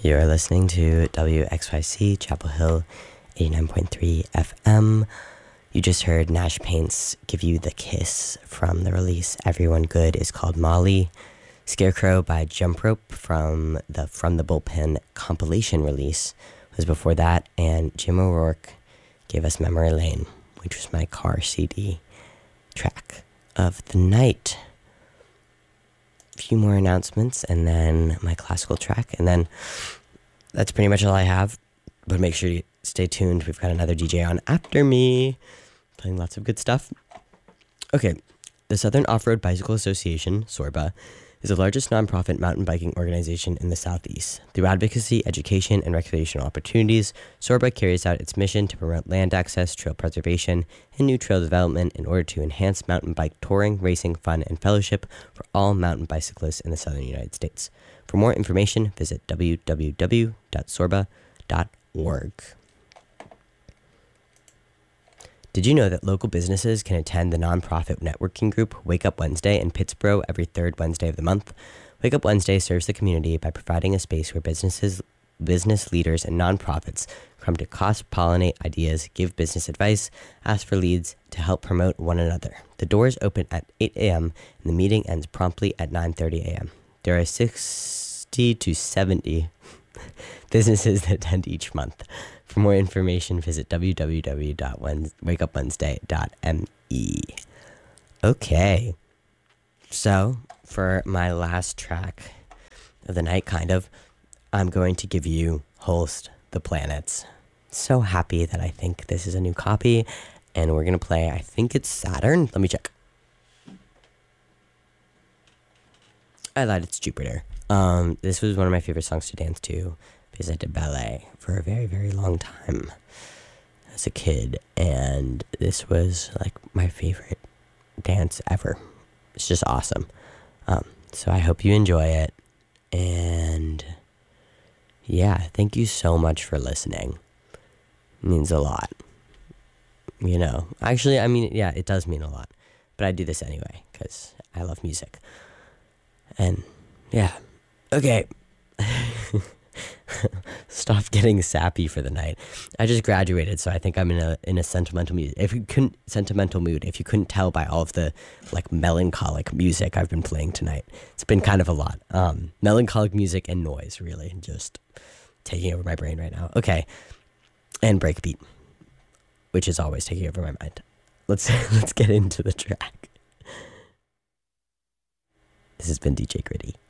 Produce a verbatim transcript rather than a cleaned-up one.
You're listening to W X Y C Chapel Hill eighty-nine point three F M. You just heard Nash Paints give you The Kiss from the release Everyone Good Is Called Molly. Scarecrow by Jump Rope from the From the Bullpen compilation release was before that, and Jim O'Rourke gave us Memory Lane, which was my car C D track of the night. A few more announcements, and then my classical track, and then that's pretty much all I have. But make sure you stay tuned. We've got another D J on after me, playing lots of good stuff. Okay, the Southern Off-Road Bicycle Association, SORBA, is the largest nonprofit mountain biking organization in the Southeast. Through advocacy, education, and recreational opportunities, SORBA carries out its mission to promote land access, trail preservation, and new trail development in order to enhance mountain bike touring, racing, fun, and fellowship for all mountain bicyclists in the southern United States. For more information, visit w w w dot sorba dot org. Did you know that local businesses can attend the nonprofit networking group Wake Up Wednesday in Pittsboro every third Wednesday of the month? Wake Up Wednesday serves the community by providing a space where businesses, business leaders, and nonprofits come to cross-pollinate ideas, give business advice, ask for leads, to help promote one another. The doors open at eight a.m. and the meeting ends promptly at nine thirty a.m. There are sixty to seventy businesses that attend each month. For more information, visit w w w dot wake up wednesday dot m e. Okay, so for my last track of the night, kind of, I'm going to give you Holst the Planets. So happy that I think this is a new copy, and we're going to play, I think it's Saturn. Let me check. I lied, it's Jupiter. Um, this was one of my favorite songs to dance to because I did ballet for a very, very long time as a kid, and this was like my favorite dance ever. It's just awesome. Um, so I hope you enjoy it, and yeah, thank you so much for listening. It means a lot. You know, actually, I mean, yeah, it does mean a lot, but I do this anyway because I love music. And yeah, okay. Stop getting sappy for the night. I just graduated, so I think I'm in a in a sentimental mood. If you couldn't sentimental mood, if you couldn't tell by all of the like melancholic music I've been playing tonight, it's been kind of a lot. Um, melancholic music and noise, really, just taking over my brain right now. Okay, and breakbeat, which is always taking over my mind. Let's let's get into the track. This has been D J Gritty.